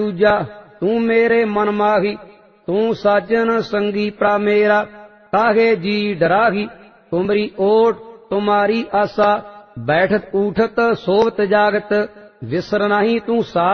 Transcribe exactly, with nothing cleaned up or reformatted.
दूजा तू मेरे मन माही। तू साजन संगी प्रा मेरा काहे जी डराही। तुमरी ओट तुम्हारी आसा बैठत उठत सोवत जागत विसर नहीं तू सा